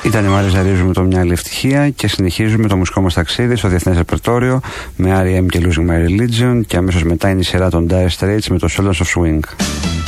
Ήταν η Μάρια Ζαρίζου με το Μια Άλλη Ευτυχία και συνεχίζουμε το μουσικό μας ταξίδι στο διεθνές ρεπερτόριο με R.E.M. και Losing My Religion και αμέσως μετά είναι η σειρά των Dire Straits με το Soldiers of Swing.